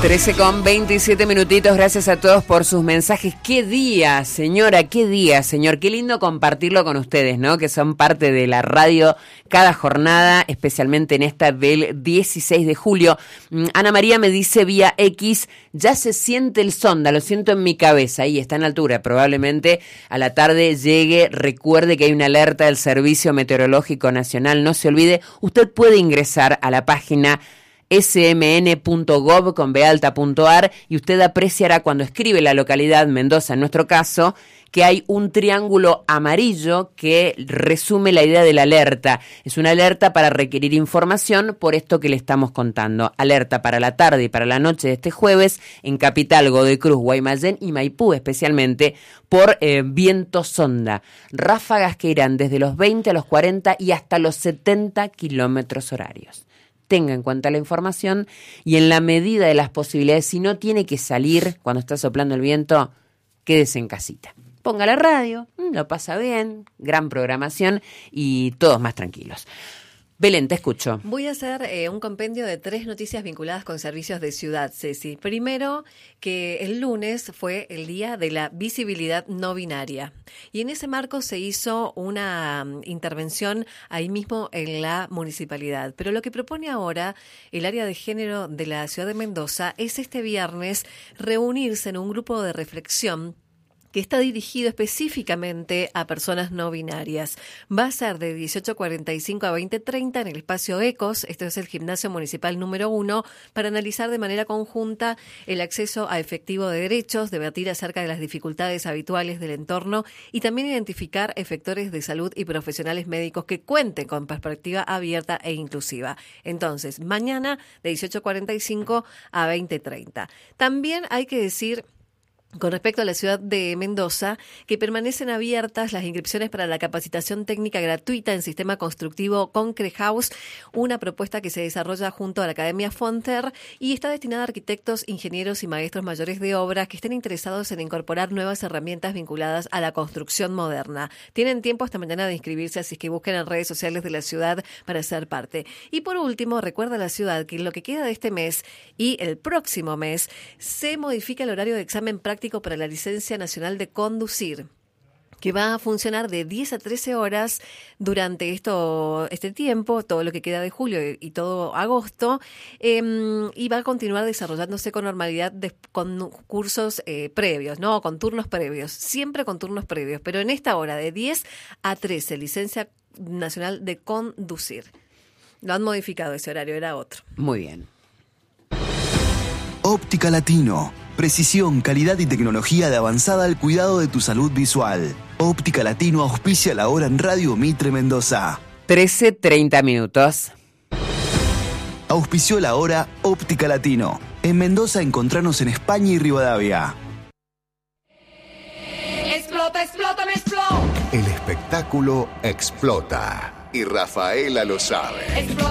13:27 minutitos, gracias a todos por sus mensajes. Qué día, señora, qué día, señor. Qué lindo compartirlo con ustedes, ¿no? Que son parte de la radio cada jornada, especialmente en esta del 16 de julio. Ana María me dice vía X, ya se siente el sonda, lo siento en mi cabeza. Ahí está en altura, probablemente a la tarde llegue. Recuerde que hay una alerta del Servicio Meteorológico Nacional. No se olvide, usted puede ingresar a la página smn.gov.ar y usted apreciará cuando escribe la localidad Mendoza, en nuestro caso, que hay un triángulo amarillo que resume la idea de la alerta. Es una alerta para requerir información por esto que le estamos contando. Alerta para la tarde y para la noche de este jueves en Capital, Godoy Cruz, Guaymallén y Maipú, especialmente por viento sonda. Ráfagas que irán desde los 20 a los 40 y hasta los 70 kilómetros horarios. Tenga en cuenta la información y en la medida de las posibilidades, si no tiene que salir cuando está soplando el viento, quédese en casita. Ponga la radio, lo pasa bien, gran programación y todos más tranquilos. Belén, te escucho. Voy a hacer un compendio de 3 noticias vinculadas con servicios de ciudad, Ceci. Primero, que el lunes fue el día de la visibilidad no binaria. Y en ese marco se hizo una intervención ahí mismo en la municipalidad. Pero lo que propone ahora el área de género de la ciudad de Mendoza es este viernes reunirse en un grupo de reflexión que está dirigido específicamente a personas no binarias. Va a ser de 18:45 a 20:30 en el espacio Ecos, este es el gimnasio municipal número 1, para analizar de manera conjunta el acceso a efectivo de derechos, debatir acerca de las dificultades habituales del entorno y también identificar efectores de salud y profesionales médicos que cuenten con perspectiva abierta e inclusiva. Entonces, mañana de 18:45 a 20:30. También hay que decir, con respecto a la ciudad de Mendoza, que permanecen abiertas las inscripciones para la capacitación técnica gratuita en sistema constructivo Concrehouse, una propuesta que se desarrolla junto a la Academia Fonter y está destinada a arquitectos, ingenieros y maestros mayores de obra que estén interesados en incorporar nuevas herramientas vinculadas a la construcción moderna. Tienen tiempo hasta mañana de inscribirse, así que busquen en redes sociales de la ciudad para ser parte. Y por último, recuerda la ciudad que en lo que queda de este mes y el próximo mes se modifica el horario de examen práctico para la licencia nacional de conducir, que va a funcionar de 10 a 13 horas durante este tiempo, todo lo que queda de julio y todo agosto, y va a continuar desarrollándose con normalidad con cursos previos, ¿no? Con turnos previos, siempre con turnos previos, pero en esta hora de 10 a 13, licencia nacional de conducir. Lo han modificado ese horario, era otro. Muy bien. Óptica Latino. Precisión, calidad y tecnología de avanzada al cuidado de tu salud visual. Óptica Latino auspicia la hora en Radio Mitre Mendoza. 13:30 minutos. Auspició la hora Óptica Latino. En Mendoza encontranos en España y Rivadavia. Explota, explota, me explota. El espectáculo explota. Y Rafaela lo sabe.